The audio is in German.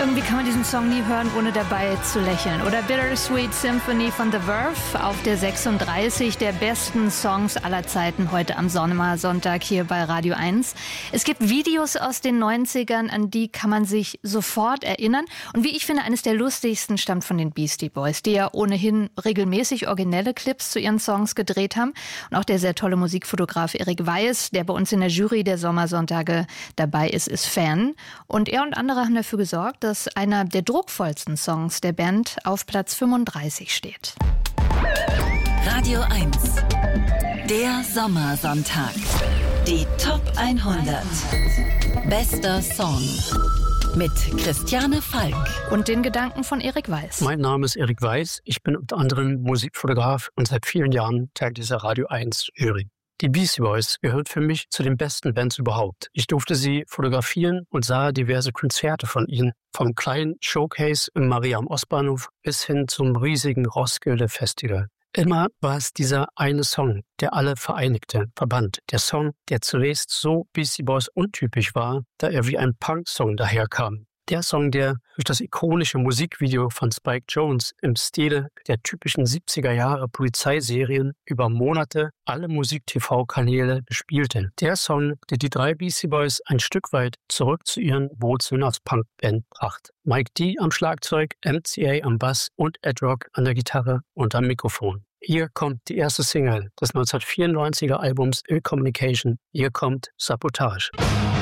Irgendwie kann man diesen Song nie hören, ohne dabei zu lächeln. Oder Bittersweet Symphony von The Verve auf der 36 der besten Songs aller Zeiten heute am Sommersonntag hier bei Radio 1. Es gibt Videos aus den 90ern, an die kann man sich sofort erinnern. Und wie ich finde, eines der lustigsten stammt von den Beastie Boys, die ja ohnehin regelmäßig originelle Clips zu ihren Songs gedreht haben. Und auch der sehr tolle Musikfotograf Erik Weiss, der bei uns in der Jury der Sommersonntage dabei ist Fan. Und er und andere haben dafür gesorgt, dass einer der druckvollsten Songs der Band auf Platz 35 steht. Radio 1, der Sommersonntag. Die Top 100. Bester Song. Mit Christiane Falk. Und den Gedanken von Erik Weiss. Mein Name ist Erik Weiss. Ich bin unter anderem Musikfotograf und seit vielen Jahren Teil dieser Radio 1 Jury. Die Beastie Boys gehören für mich zu den besten Bands überhaupt. Ich durfte sie fotografieren und sah diverse Konzerte von ihnen. Vom kleinen Showcase im Maria am Ostbahnhof bis hin zum riesigen Roskilde Festival. Immer war es dieser eine Song, der alle vereinigte, verband. Der Song, der zunächst so Beastie Boys untypisch war, da er wie ein Punk-Song daherkam. Der Song, der durch das ikonische Musikvideo von Spike Jonze im Stile der typischen 70er Jahre Polizeiserien über Monate alle Musik-TV-Kanäle bespielte. Der Song, der die drei Beastie Boys ein Stück weit zurück zu ihren Wurzeln als Punkband brachte. Mike D am Schlagzeug, MCA am Bass und Ed Rock an der Gitarre und am Mikrofon. Hier kommt die erste Single des 1994er Albums Ill Communication. Hier kommt Sabotage.